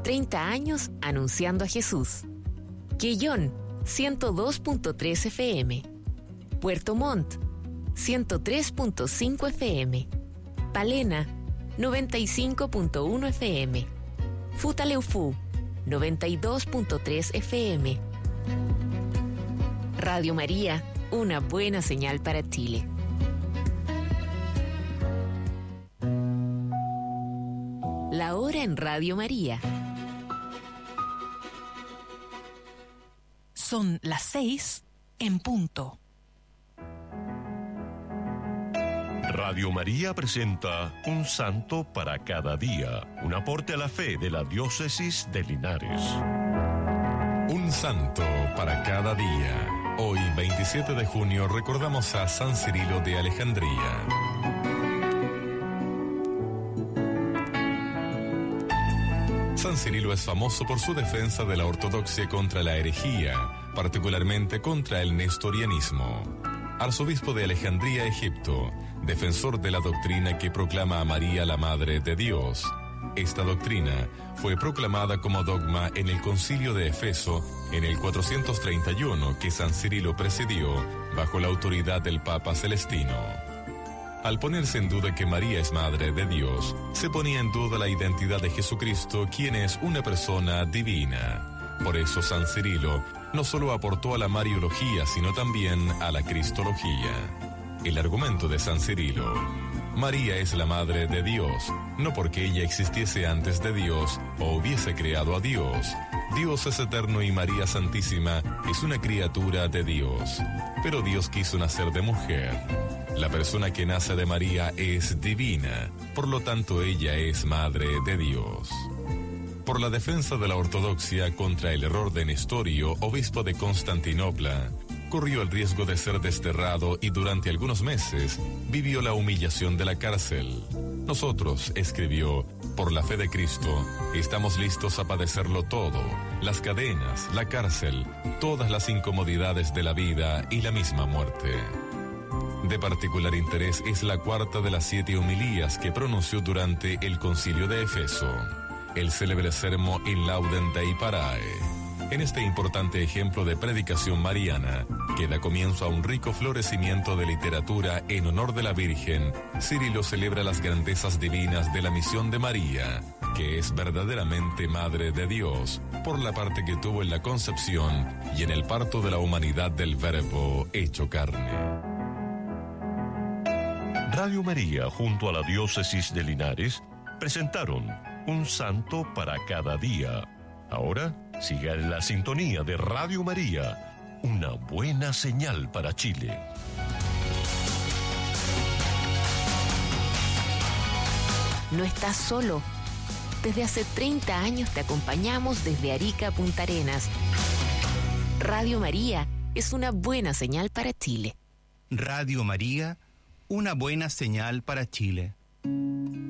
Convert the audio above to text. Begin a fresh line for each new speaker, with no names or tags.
30 años anunciando a Jesús. Quellón, 102.3 FM. Puerto Montt, 103.5 FM. Palena, 95.1 FM. Futaleufú, 92.3 FM. Radio María, una buena señal para Chile. La hora en Radio María.
Son las 6 en punto.
Radio María presenta Un Santo para cada día, un aporte a la fe de la Diócesis de Linares.
Un Santo para cada día. Hoy, 27 de junio, recordamos a San Cirilo de Alejandría. San Cirilo es famoso por su defensa de la ortodoxia contra la herejía, particularmente contra el nestorianismo. Arzobispo de Alejandría, Egipto, defensor de la doctrina que proclama a María la Madre de Dios. Esta doctrina fue proclamada como dogma en el Concilio de Efeso en el 431 que San Cirilo presidió bajo la autoridad del Papa Celestino. Al ponerse en duda que María es Madre de Dios, se ponía en duda la identidad de Jesucristo, quien es una persona divina. Por eso San Cirilo no solo aportó a la Mariología, sino también a la Cristología. El argumento de San Cirilo: María es la Madre de Dios, no porque ella existiese antes de Dios o hubiese creado a Dios. Dios es eterno y María Santísima es una criatura de Dios. Pero Dios quiso nacer de mujer. La persona que nace de María es divina, por lo tanto ella es Madre de Dios. Por la defensa de la ortodoxia contra el error de Nestorio, obispo de Constantinopla, corrió el riesgo de ser desterrado y durante algunos meses vivió la humillación de la cárcel. Nosotros, escribió, por la fe de Cristo, estamos listos a padecerlo todo: las cadenas, la cárcel, todas las incomodidades de la vida y la misma muerte. De particular interés es la cuarta de las 7 homilías que pronunció durante el Concilio de Efeso, el célebre sermo In Laudem Dei Parae. En este importante ejemplo de predicación mariana, que da comienzo a un rico florecimiento de literatura en honor de la Virgen, Cirilo celebra las grandezas divinas de la misión de María, que es verdaderamente Madre de Dios, por la parte que tuvo en la concepción y en el parto de la humanidad del Verbo hecho carne.
Radio María, junto a la Diócesis de Linares, presentaron Un Santo para cada día. Ahora, siga en la sintonía de Radio María, una buena señal para Chile.
No estás solo. Desde hace 30 años te acompañamos desde Arica a Punta Arenas. Radio María es una buena señal para Chile.
Radio María, una buena señal para Chile.